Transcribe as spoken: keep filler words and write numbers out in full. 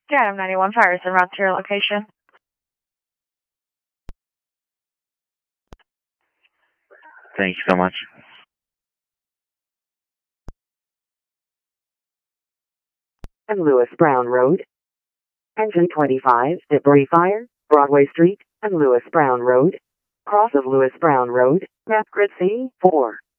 Yeah, Adam ninety-one fires en route to your location. Thank you so much. And Lewis Brown Road. Engine twenty-five, debris fire, Broadway Street, and Lewis Brown Road. Cross of Lewis Brown Road, map grid C four.